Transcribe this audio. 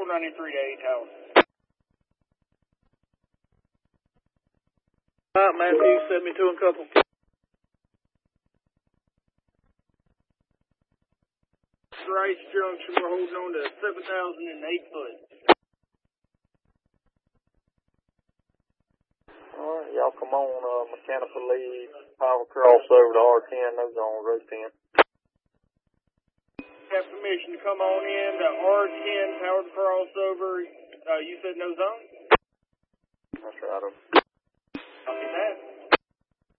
493 to 8 Tower. Alright, Matthew, send me to a couple. Rice Junction, we're holding on to 7,008 foot. Alright, y'all come on, mechanical lead, power crossover to R10, no zone, road 10. Have permission to come on in to R10, powered crossover. You said no zone? That's right. Copy that.